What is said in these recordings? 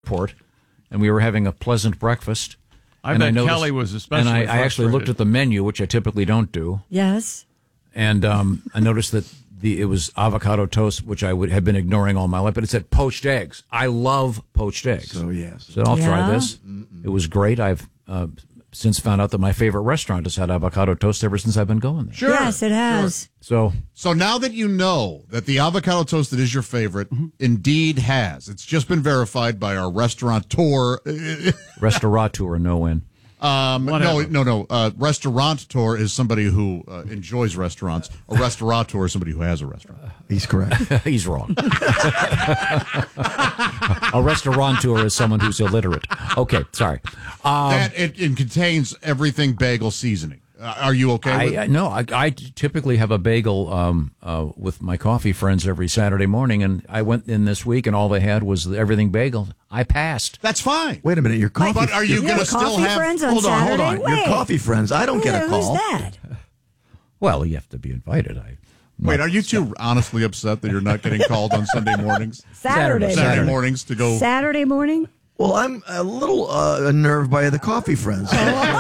airport, and we were having a pleasant breakfast. I bet Kelly was especially And I actually frustrated. looked at the menu, which I typically don't do. Yes. And I noticed that it was avocado toast, which I had been ignoring all my life, but it said poached eggs. I love poached eggs. So, yes. So I'll try this. It was great. I've since found out that my favorite restaurant has had avocado toast ever since I've been going there. Sure. Yes, it has. So now that you know that the avocado toast that is your favorite indeed it's just been verified by our restaurateur. Restaurateur, no win. No. Restaurateur is somebody who enjoys restaurants. A restaurateur is somebody who has a restaurant. He's correct. He's wrong. A restaurateur is someone who's illiterate. Okay, sorry. That it contains everything bagel seasoning. Are you okay with it? No, I typically have a bagel with my coffee friends every Saturday morning, and I went in this week, and all they had was everything bagel. I passed. That's fine. Wait a minute, your coffee. But are you going to still coffee have? friends on Hold on. Saturday? Your coffee friends. I don't get a call. Who's that? Well, you have to be invited. Wait, are you two honestly upset that you're not getting called on Sunday mornings? Saturday Mornings to go. Saturday morning? Well, I'm a little unnerved by the coffee friends.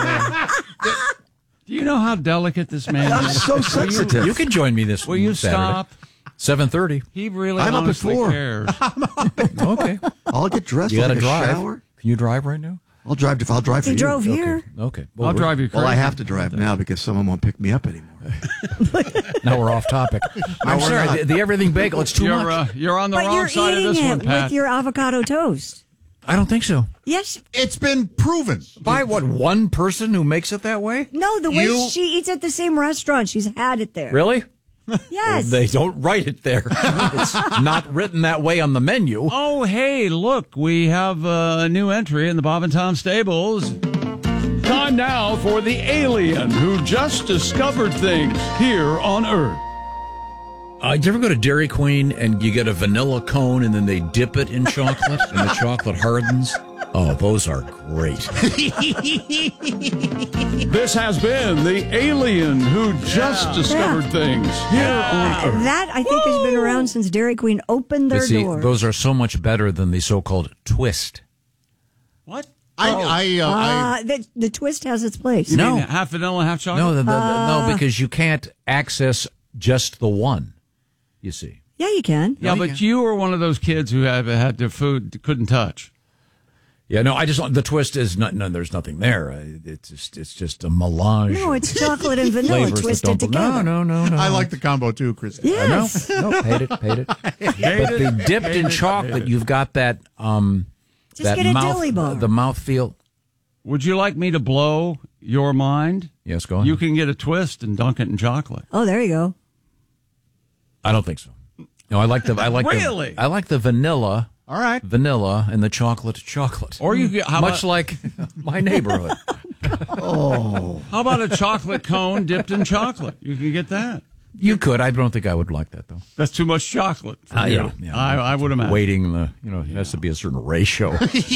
Do you know how delicate this man I'm is? so sensitive. You can join me this Will you Saturday. stop? 7:30. He really I'm up at honestly 4. cares. Okay. I'll get dressed. You got to I'll take a drive. shower. Can you drive right now? I'll drive for He you. drove here. Okay. I'll drive you crazy. Well, I have to drive now because someone won't pick me up anymore. Now we're off topic. I'm we're sorry. not. The everything bagel. It's too much. You're on the But wrong you're side of eating this one, it Pat. with your avocado toast. I don't think so. Yes. It's been proven. By what, one person who makes it that way? No, the way You- she eats at the same restaurant. She's had it there. Really? Yes. They don't write it there. It's not written that way on the menu. Oh, hey, look, we have a new entry in the Bob and Tom Stables. Time now for the alien who just discovered things here on Earth. Did you ever go to Dairy Queen and you get a vanilla cone and then they dip it in chocolate and the chocolate hardens? Oh, those are great. This has been the alien who just discovered things here on Earth. That, I think, has been around since Dairy Queen opened their See, doors. those are so much better than the so-called twist. What? The twist has its place. You No. mean half vanilla, half chocolate? No, no, because you can't access just the one, you see. Yeah, you can. Yeah, but you were one of those kids who had the food couldn't touch. Yeah, no, the twist is not. No, there's nothing there. It's just a melange. No, it's chocolate and vanilla flavors that twisted don't- together. No. I like the combo too, Chris. Yes. No, paid it. But the dipped in chocolate, you've got that Just that get a mouth, dilly bar. the mouthfeel. Would you like me to blow your mind? Yes, go ahead. You can get a twist and dunk it in chocolate. Oh, there you go. I don't think so. No, I like the Really? I like the vanilla. All right. Vanilla and the chocolate. Or you get much like my neighborhood. How about a chocolate cone dipped in chocolate? You can get that. You could. I don't think I would like that though. That's too much chocolate. For you. Yeah. I would imagine. Weighting it has to be a certain ratio.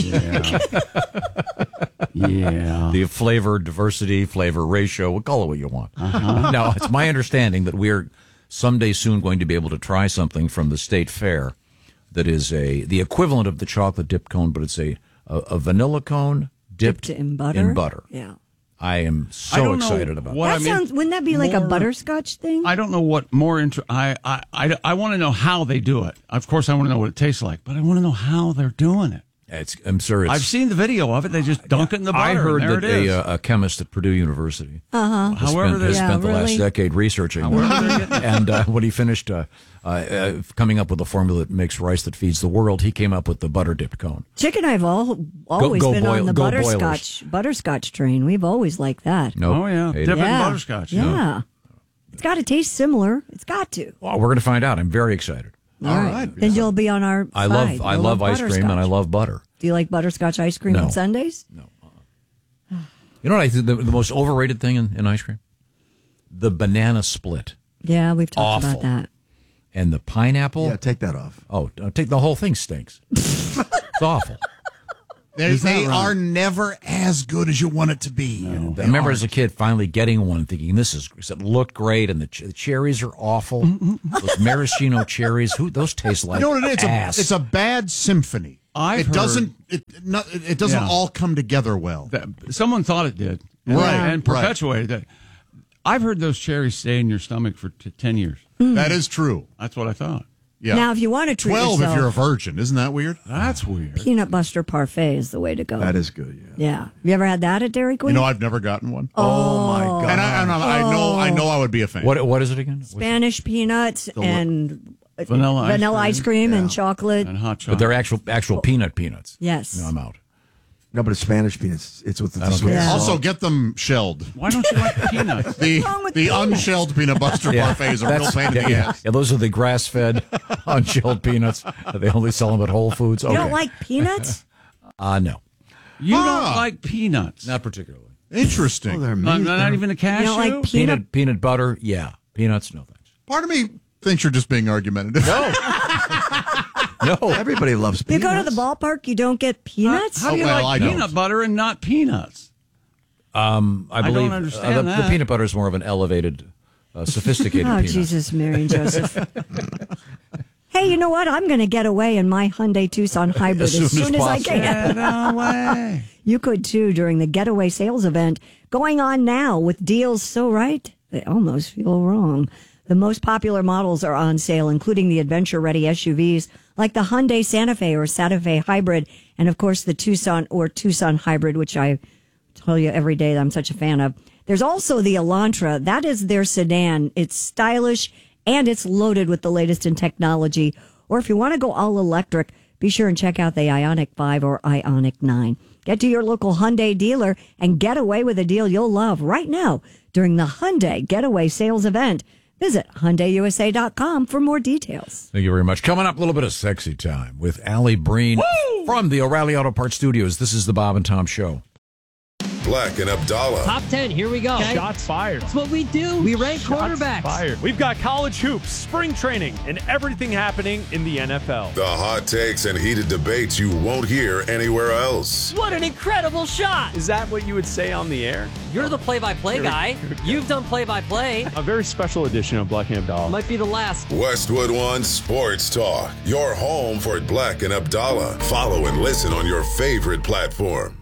Yeah. The flavor diversity, flavor ratio, we'll call it what you want. Now, it's my understanding that we're someday soon going to be able to try something from the state fair that is the equivalent of the chocolate dip cone, but it's a vanilla cone dipped in butter. Yeah. I am so excited about what That I mean, sounds. Wouldn't that be like a more- butterscotch thing? I don't know what more. I want to know how they do it. Of course, I want to know what it tastes like, but I want to know how they're doing it. I'm sure I've seen the video of it. They just dunk it in the butter. I heard and there that it is. a chemist at Purdue University However, has spent the last really? decade researching and when he finished coming up with a formula that makes rice that feeds the world, he came up with the butter dipped cone. Chick and I have always go been boil- on the go butterscotch train. We've always liked that. Nope. Oh, yeah. Hate Dip it. it in butterscotch. Yeah. It's got to taste similar. It's got to. Well, we're going to find out. I'm very excited. All right. Then you'll be on our I side. love You'll ice cream and I butterscotch. love butter. Do you like butterscotch ice cream No. on Sundays? No. You know what I think the most overrated thing in ice cream? The banana split Yeah, we've talked Awful. about that. and the pineapple. Yeah, take that off. Oh, take the whole thing stinks. It's awful. They are never as good as you want it to be. I remember as a kid finally getting one and thinking, it looked great, and the cherries are awful. Those maraschino cherries, those taste like ass. It's a bad symphony. It doesn't all come together well. Someone thought it did. And perpetuated it. I've heard those cherries stay in your stomach for 10 years. That is true. That's what I thought. Yeah. Now, if you want to treat 12 yourself, if you're a virgin. Isn't that weird? That's weird. Peanut Buster Parfait is the way to go. That is good, yeah. You ever had that at Dairy Queen? I've never gotten one. Oh my God. And I know I would be a fan. What is it again? Spanish peanuts and vanilla ice cream and chocolate. And hot chocolate. But they're actual peanuts. Yes. No, I'm out. No, but it's Spanish peanuts. It's with the don't sweet care. salt. Also, get them shelled. Why don't you like peanuts? The unshelled peanut buster parfait is a real pain in the ass. Yeah, those are the grass-fed, unshelled peanuts. They only sell them at Whole Foods. You don't like peanuts? No. You don't like peanuts? Not particularly. Interesting. Oh, they're Not amazing. even a cashew? You don't like Peanut butter, yeah. Peanuts, no thanks. Part of me thinks you're just being argumentative. No. Everybody loves You peanuts. go to the ballpark, you don't get peanuts? How do you like I peanut don't. butter and not peanuts? I believe don't understand the that. peanut butter is more of an elevated, sophisticated Oh, peanut. Jesus, Mary and Joseph. Hey, you know what? I'm going to get away in my Hyundai Tucson Hybrid as soon as I possible. can. Get away. You could too during the Getaway Sales event going on now with deals so right they almost feel wrong. The most popular models are on sale, including the adventure-ready SUVs like the Hyundai Santa Fe or Santa Fe Hybrid, and of course the Tucson or Tucson Hybrid, which I tell you every day that I'm such a fan of. There's also the Elantra. That is their sedan. It's stylish and it's loaded with the latest in technology. Or if you want to go all electric, be sure and check out the Ioniq 5 or Ioniq 9. Get to your local Hyundai dealer and get away with a deal you'll love right now during the Hyundai Getaway Sales event. Visit HyundaiUSA.com for more details. Thank you very much. Coming up, a little bit of sexy time with Allie Breen from the O'Reilly Auto Parts Studios. This is the Bob and Tom Show. Black and Abdallah. Top 10, here we go. Shots fired. That's what we do. We rank quarterbacks. Fired. We've got college hoops, spring training, and everything happening in the NFL. The hot takes and heated debates you won't hear anywhere else. What an incredible shot. Is that what you would say on the air? You're the play-by-play guy. You've done play-by-play. A very special edition of Black and Abdallah. Might be the last. Westwood One Sports Talk. Your home for Black and Abdallah. Follow and listen on your favorite platform.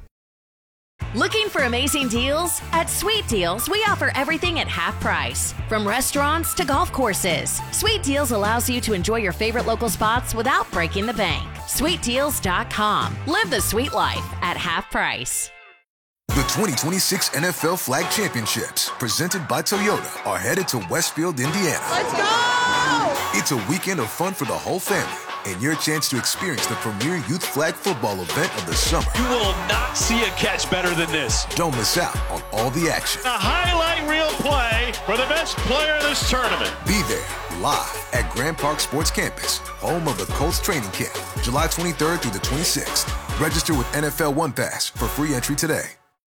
Looking for amazing deals? At Sweet Deals, we offer everything at half price. From restaurants to golf courses, Sweet Deals allows you to enjoy your favorite local spots without breaking the bank. SweetDeals.com. Live the sweet life at half price. The 2026 NFL Flag Championships, presented by Toyota, are headed to Westfield, Indiana. Let's go! It's a weekend of fun for the whole family and your chance to experience the premier youth flag football event of the summer. You will not see a catch better than this. Don't miss out on all the action. A highlight reel play for the best player in this tournament. Be there, live at Grand Park Sports Campus, home of the Colts training camp, July 23rd through the 26th. Register with NFL One Pass for free entry today.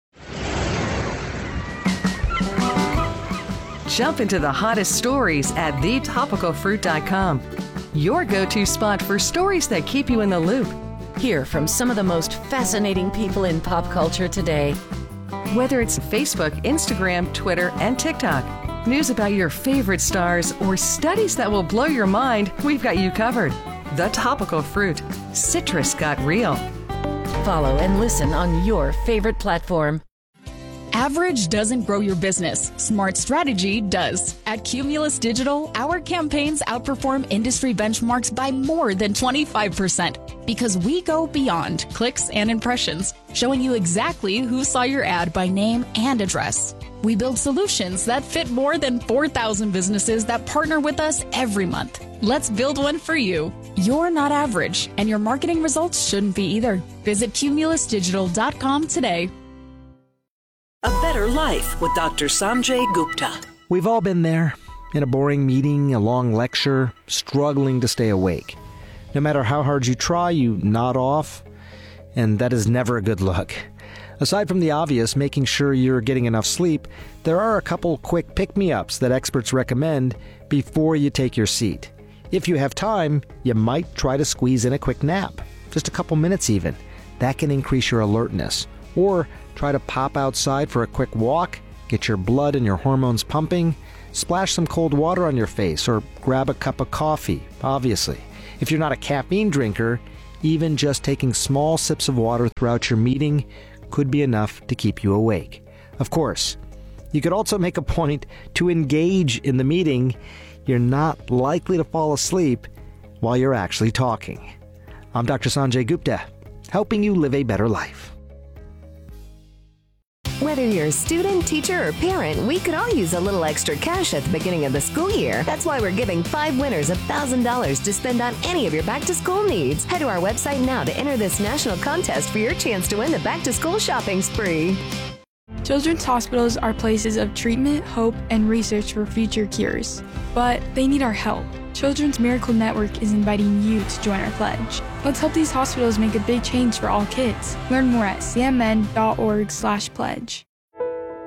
Jump into the hottest stories at thetopicalfruit.com. Your go-to spot for stories that keep you in the loop. Hear from some of the most fascinating people in pop culture today. Whether it's Facebook, Instagram, Twitter, and TikTok, news about your favorite stars, or studies that will blow your mind, we've got you covered. The Topical Fruit. Citrus got real. Follow and listen on your favorite platform. Average doesn't grow your business. Smart strategy does. At Cumulus Digital, our campaigns outperform industry benchmarks by more than 25% because we go beyond clicks and impressions, showing you exactly who saw your ad by name and address. We build solutions that fit more than 4,000 businesses that partner with us every month. Let's build one for you. You're not average, and your marketing results shouldn't be either. Visit cumulusdigital.com today. A Better Life with Dr. Sanjay Gupta. We've all been there, in a boring meeting, a long lecture, struggling to stay awake. No matter how hard you try, you nod off, and that is never a good look. Aside from the obvious, making sure you're getting enough sleep, there are a couple quick pick-me-ups that experts recommend before you take your seat. If you have time, you might try to squeeze in a quick nap, just a couple minutes even. That can increase your alertness. Or try to pop outside for a quick walk, get your blood and your hormones pumping, splash some cold water on your face, or grab a cup of coffee, obviously. If you're not a caffeine drinker, even just taking small sips of water throughout your meeting could be enough to keep you awake. Of course, you could also make a point to engage in the meeting. You're not likely to fall asleep while you're actually talking. I'm Dr. Sanjay Gupta, helping you live a better life. Whether you're a student, teacher, or parent, we could all use a little extra cash at the beginning of the school year. That's why we're giving 5 winners $1,000 to spend on any of your back-to-school needs. Head to our website now to enter this national contest for your chance to win the back-to-school shopping spree. Children's hospitals are places of treatment, hope, and research for future cures. But they need our help. Children's Miracle Network is inviting you to join our pledge. Let's help these hospitals make a big change for all kids. Learn more at cmn.org/pledge.